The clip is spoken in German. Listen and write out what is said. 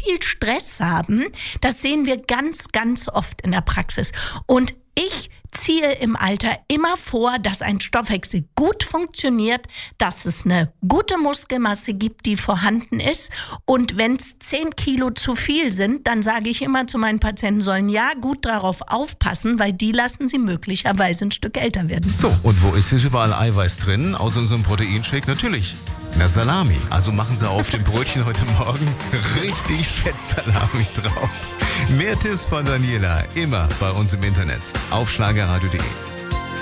viel Stress haben. Das sehen wir ganz, ganz oft in der Praxis. Und ich ziehe im Alter immer vor, dass ein Stoffwechsel gut funktioniert, dass es eine gute Muskelmasse gibt, die vorhanden ist. Und wenn es 10 Kilo zu viel sind, dann sage ich immer zu meinen Patienten, sollen ja gut darauf aufpassen, weil die lassen sie möglicherweise ein Stück älter werden. So, und wo ist jetzt überall Eiweiß drin? Aus unserem Proteinshake natürlich. Na, Salami. Also machen Sie auf dem Brötchen heute Morgen richtig fett Salami drauf. Mehr Tipps von Daniela immer bei uns im Internet auf schlagerradio.de.